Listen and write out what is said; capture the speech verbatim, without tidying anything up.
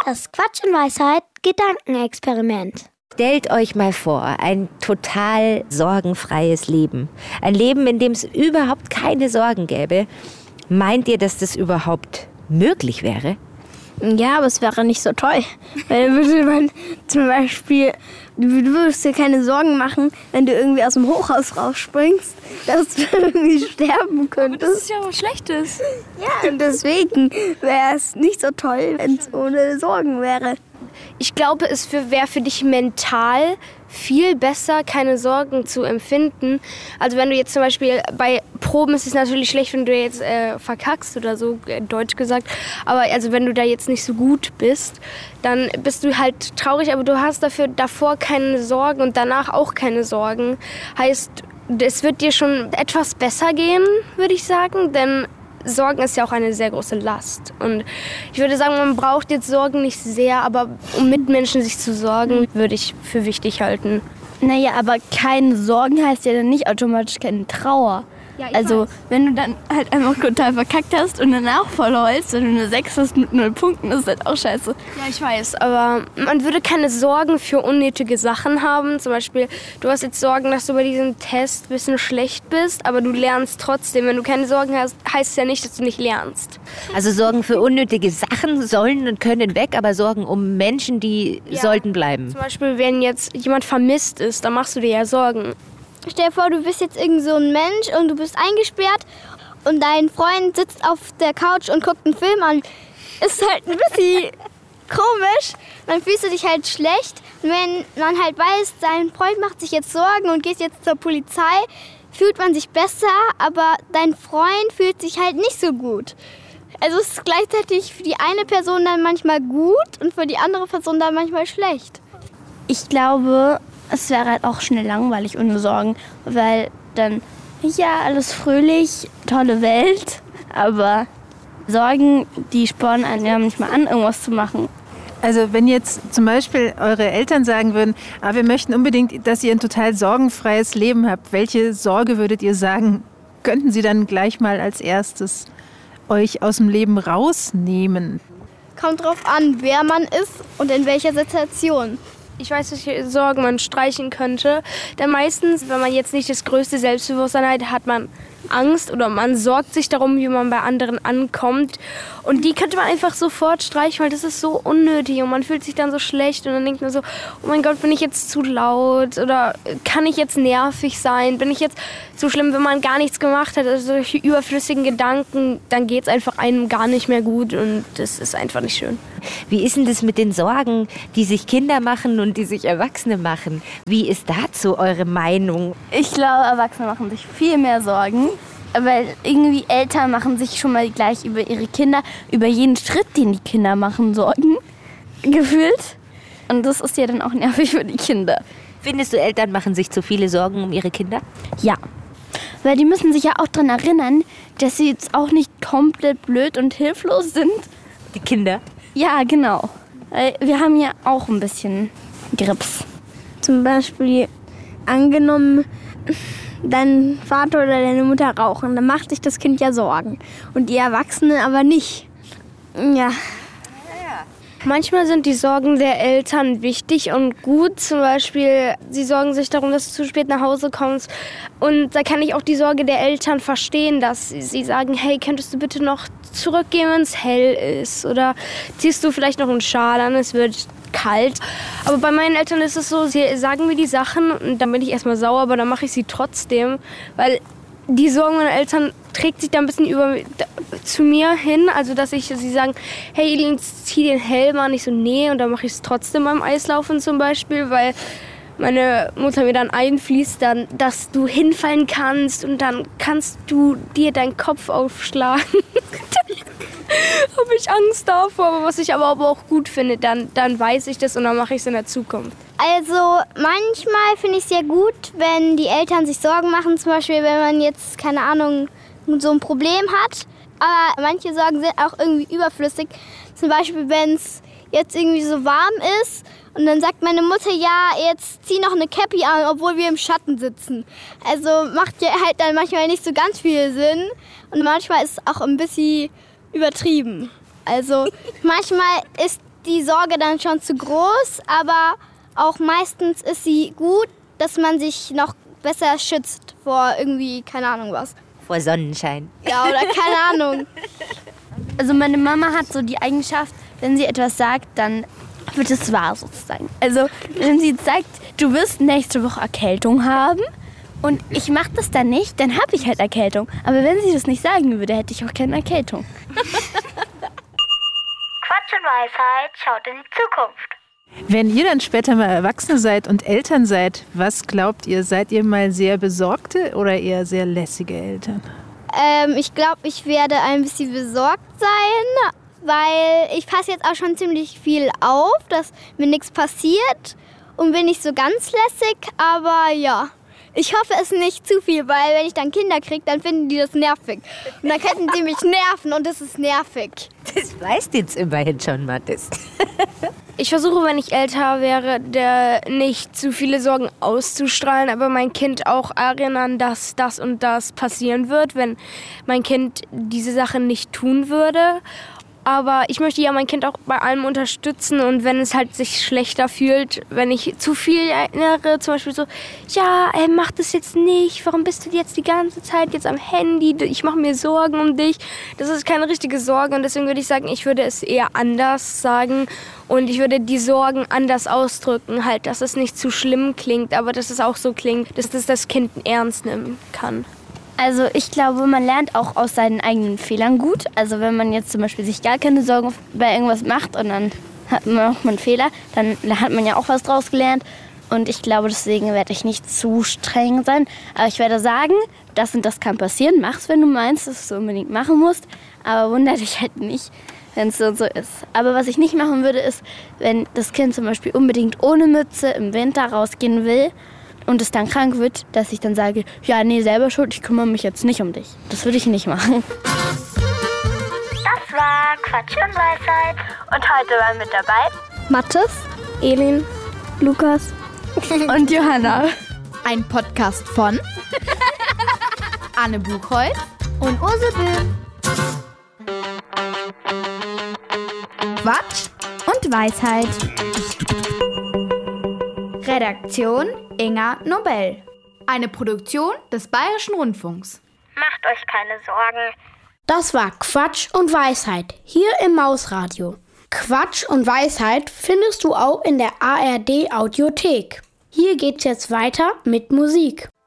Das Quatsch und Weisheit Gedankenexperiment. Stellt euch mal vor, ein total sorgenfreies Leben. Ein Leben, in dem es überhaupt keine Sorgen gäbe. Meint ihr, dass das überhaupt möglich wäre? Ja, aber es wäre nicht so toll. Weil dann würde man zum Beispiel, du würdest dir keine Sorgen machen, wenn du irgendwie aus dem Hochhaus rausspringst, dass du irgendwie sterben könntest. Aber das ist ja was Schlechtes. Ja, und deswegen wäre es nicht so toll, wenn es ohne Sorgen wäre. Ich glaube, es wäre für dich mental viel besser, keine Sorgen zu empfinden. Also wenn du jetzt zum Beispiel bei Proben ist es natürlich schlecht, wenn du jetzt äh, verkackst oder so, äh, deutsch gesagt. Aber also wenn du da jetzt nicht so gut bist, dann bist du halt traurig, aber du hast dafür davor keine Sorgen und danach auch keine Sorgen. Heißt, es wird dir schon etwas besser gehen, würde ich sagen, denn Sorgen ist ja auch eine sehr große Last. Und ich würde sagen, man braucht jetzt Sorgen nicht sehr, aber um Mitmenschen sich zu sorgen, würde ich für wichtig halten. Naja, aber keine Sorgen heißt ja dann nicht automatisch keine Trauer. Ja, ich also, weiß. wenn du dann halt einfach total verkackt hast und danach voll heulst, wenn du eine sechs hast mit null Punkten, ist halt auch scheiße. Ja, ich weiß, aber man würde keine Sorgen für unnötige Sachen haben. Zum Beispiel, du hast jetzt Sorgen, dass du bei diesem Test ein bisschen schlecht bist, aber du lernst trotzdem. Wenn du keine Sorgen hast, heißt es ja nicht, dass du nicht lernst. Also Sorgen für unnötige Sachen sollen und können weg, aber Sorgen um Menschen, die Ja. sollten bleiben. Zum Beispiel, wenn jetzt jemand vermisst ist, dann machst du dir ja Sorgen. Stell dir vor, du bist jetzt irgend so ein Mensch und du bist eingesperrt und dein Freund sitzt auf der Couch und guckt einen Film an. Ist halt ein bisschen komisch. Dann fühlst du dich halt schlecht. Und wenn man halt weiß, dein Freund macht sich jetzt Sorgen und geht jetzt zur Polizei, fühlt man sich besser, aber dein Freund fühlt sich halt nicht so gut. Also es ist gleichzeitig für die eine Person dann manchmal gut und für die andere Person dann manchmal schlecht. Ich glaube, es wäre halt auch schnell langweilig ohne Sorgen, weil dann, ja, alles fröhlich, tolle Welt, aber Sorgen, die spornen einen ja nicht mal an, irgendwas zu machen. Also wenn jetzt zum Beispiel eure Eltern sagen würden, ah, wir möchten unbedingt, dass ihr ein total sorgenfreies Leben habt, welche Sorge würdet ihr sagen, könnten sie dann gleich mal als erstes euch aus dem Leben rausnehmen? Kommt drauf an, wer man ist und in welcher Situation. Ich weiß, welche Sorgen man streichen könnte. Denn meistens, wenn man jetzt nicht das größte Selbstbewusstsein hat, hat man Angst oder man sorgt sich darum, wie man bei anderen ankommt. Und die könnte man einfach sofort streichen, weil das ist so unnötig und man fühlt sich dann so schlecht und dann denkt man so, oh mein Gott, bin ich jetzt zu laut oder kann ich jetzt nervig sein? Bin ich jetzt so schlimm, wenn man gar nichts gemacht hat? Also solche überflüssigen Gedanken, dann geht es einfach einem gar nicht mehr gut und das ist einfach nicht schön. Wie ist denn das mit den Sorgen, die sich Kinder machen und die sich Erwachsene machen? Wie ist dazu eure Meinung? Ich glaube, Erwachsene machen sich viel mehr Sorgen, weil irgendwie Eltern machen sich schon mal gleich über ihre Kinder, über jeden Schritt, den die Kinder machen, Sorgen, gefühlt. Und das ist ja dann auch nervig für die Kinder. Findest du, Eltern machen sich zu viele Sorgen um ihre Kinder? Ja, weil die müssen sich ja auch daran erinnern, dass sie jetzt auch nicht komplett blöd und hilflos sind. Die Kinder? Ja, genau. Weil wir haben ja auch ein bisschen Grips. Zum Beispiel angenommen, dein Vater oder deine Mutter rauchen, dann macht sich das Kind ja Sorgen. Und die Erwachsenen aber nicht. Ja. Manchmal sind die Sorgen der Eltern wichtig und gut. Zum Beispiel, sie sorgen sich darum, dass du zu spät nach Hause kommst. Und da kann ich auch die Sorge der Eltern verstehen, dass sie sagen, hey, könntest du bitte noch zurückgehen, wenn es hell ist? Oder ziehst du vielleicht noch einen Schal an, es wird kalt. Aber bei meinen Eltern ist es so, sie sagen mir die Sachen und dann bin ich erstmal sauer, aber dann mache ich sie trotzdem, weil die Sorgen meiner Eltern trägt sich da ein bisschen über zu mir hin, also dass ich, sie sagen, hey Elin, zieh den Helm an, ich so, nee, und dann mache ich es trotzdem beim Eislaufen zum Beispiel, weil meine Mutter mir dann einfließt, dann, dass du hinfallen kannst und dann kannst du dir deinen Kopf aufschlagen. Habe ich Angst davor, aber was ich aber, aber auch gut finde, dann, dann weiß ich das und dann mache ich es in der Zukunft. Also manchmal finde ich es sehr gut, wenn die Eltern sich Sorgen machen, zum Beispiel wenn man jetzt, keine Ahnung, so ein Problem hat. Aber manche Sorgen sind auch irgendwie überflüssig. Zum Beispiel, wenn es jetzt irgendwie so warm ist und dann sagt meine Mutter, ja, jetzt zieh noch eine Cappy an, obwohl wir im Schatten sitzen. Also macht ja halt dann manchmal nicht so ganz viel Sinn und manchmal ist es auch ein bisschen übertrieben. Also manchmal ist die Sorge dann schon zu groß, aber auch meistens ist sie gut, dass man sich noch besser schützt vor irgendwie, keine Ahnung was. Vor Sonnenschein. Ja, oder keine Ahnung. Also meine Mama hat so die Eigenschaft, wenn sie etwas sagt, dann wird es wahr sozusagen. Also wenn sie sagt, du wirst nächste Woche Erkältung haben und ich mache das dann nicht, dann habe ich halt Erkältung. Aber wenn sie das nicht sagen würde, hätte ich auch keine Erkältung. Quatsch und Weisheit schaut in die Zukunft. Wenn ihr dann später mal Erwachsene seid und Eltern seid, was glaubt ihr? Seid ihr mal sehr besorgte oder eher sehr lässige Eltern? Ähm, ich glaube, ich werde ein bisschen besorgt sein, weil ich passe jetzt auch schon ziemlich viel auf, dass mir nichts passiert und bin nicht so ganz lässig, aber ja. Ich hoffe es nicht zu viel, weil wenn ich dann Kinder kriege, dann finden die das nervig. Und dann könnten die mich nerven und das ist nervig. Das weißt du jetzt immerhin schon, Mathis. Ich versuche, wenn ich älter wäre, der nicht zu viele Sorgen auszustrahlen, aber mein Kind auch erinnern, dass das und das passieren wird, wenn mein Kind diese Sache nicht tun würde. Aber ich möchte ja mein Kind auch bei allem unterstützen und wenn es halt sich schlechter fühlt, wenn ich zu viel erinnere, zum Beispiel so, ja, ey, mach das jetzt nicht, warum bist du jetzt die ganze Zeit jetzt am Handy, ich mache mir Sorgen um dich. Das ist keine richtige Sorge und deswegen würde ich sagen, ich würde es eher anders sagen und ich würde die Sorgen anders ausdrücken, halt, dass es nicht zu schlimm klingt, aber dass es auch so klingt, dass das das Kind ernst nehmen kann. Also ich glaube, man lernt auch aus seinen eigenen Fehlern gut. Also wenn man jetzt zum Beispiel sich gar keine Sorgen bei irgendwas macht und dann hat man auch mal einen Fehler, dann hat man ja auch was draus gelernt. Und ich glaube, deswegen werde ich nicht zu streng sein. Aber ich werde sagen, das und das kann passieren. Mach's, wenn du meinst, dass du es unbedingt machen musst. Aber wundere dich halt nicht, wenn es so und so ist. Aber was ich nicht machen würde, ist, wenn das Kind zum Beispiel unbedingt ohne Mütze im Winter rausgehen will, und es dann krank wird, dass ich dann sage, ja, nee, selber schuld, ich kümmere mich jetzt nicht um dich. Das würde ich nicht machen. Das war Quatsch und Weisheit. Und heute waren mit dabei Mathis, Elin, Lukas Und Johanna. Ein Podcast von Anne Buchholz und Ursel. Quatsch und Weisheit. Redaktion Inga Nobel. Eine Produktion des Bayerischen Rundfunks. Macht euch keine Sorgen. Das war Quatsch und Weisheit hier im Mausradio. Quatsch und Weisheit findest du auch in der A R D Audiothek. Hier geht's jetzt weiter mit Musik.